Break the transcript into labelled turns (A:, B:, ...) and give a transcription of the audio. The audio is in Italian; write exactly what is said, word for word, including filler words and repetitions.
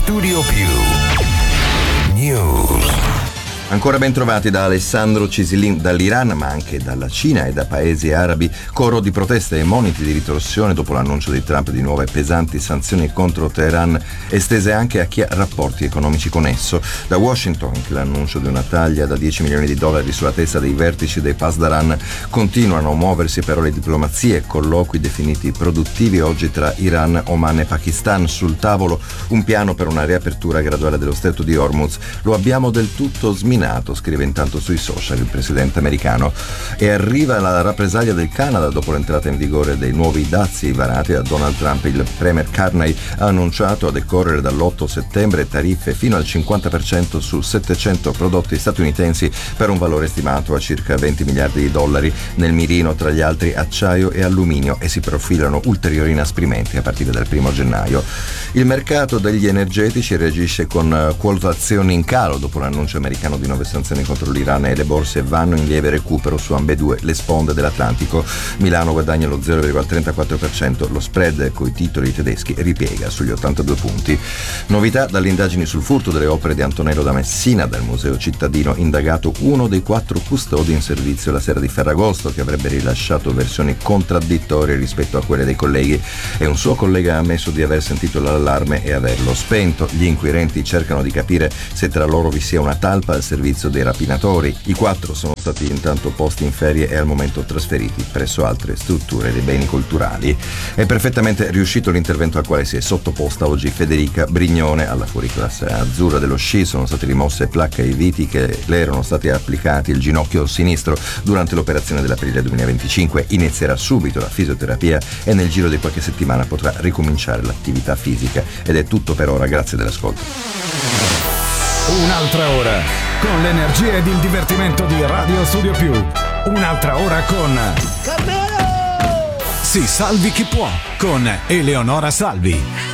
A: Studio Più News.
B: Ancora ben trovati da Alessandro Cisilin. Dall'Iran, ma anche dalla Cina e da paesi arabi, coro di proteste e moniti di ritorsione dopo l'annuncio di Trump di nuove pesanti sanzioni contro Teheran, estese anche a chi ha rapporti economici con esso. Da Washington, che l'annuncio di una taglia da dieci milioni di dollari sulla testa dei vertici dei Pasdaran. Continuano a muoversi però le diplomazie, colloqui definiti produttivi oggi tra Iran, Oman e Pakistan. Sul tavolo un piano per una riapertura graduale dello stretto di Hormuz. Lo abbiamo del tutto sminato, scrive intanto sui social il presidente americano. E arriva la rappresaglia del Canada dopo l'entrata in vigore dei nuovi dazi varati da Donald Trump. Il premier Carney ha annunciato a decorrere dall'otto settembre tariffe fino al cinquanta per cento su settecento prodotti statunitensi per un valore stimato a circa venti miliardi di dollari, nel mirino tra gli altri acciaio e alluminio, e si profilano ulteriori inasprimenti a partire dal primo gennaio. Il mercato degli energetici reagisce con quotazioni in calo dopo l'annuncio americano di nuove sanzioni contro l'Iran, e le borse vanno in lieve recupero su ambedue le sponde dell'Atlantico. Milano guadagna lo zero virgola trentaquattro per cento, lo spread coi titoli tedeschi ripiega sugli ottantadue punti. Novità dalle indagini sul furto delle opere di Antonello da Messina. Dal Museo Cittadino indagato uno dei quattro custodi in servizio la sera di Ferragosto, che avrebbe rilasciato versioni contraddittorie rispetto a quelle dei colleghi, e un suo collega ha ammesso di aver sentito l'allarme e averlo spento. Gli inquirenti cercano di capire se tra loro vi sia una talpa al servizio dei rapinatori. I quattro sono stati intanto posti in ferie e al momento trasferiti presso altre strutture dei beni culturali. È perfettamente riuscito l'intervento al quale si è sottoposta oggi Federica Brignone. Alla fuoriclasse azzurra dello sci sono state rimosse placche e viti che le erano stati applicati il ginocchio sinistro durante l'operazione dell'aprile duemilaventicinque. Inizierà subito la fisioterapia e nel giro di qualche settimana potrà ricominciare l'attività fisica. Ed è tutto per ora, grazie dell'ascolto.
C: Un'altra ora con l'energia ed il divertimento di Radio Studio Più. Un'altra ora con
D: Carmelo!
C: Si salvi chi può con Eleonora Salvi.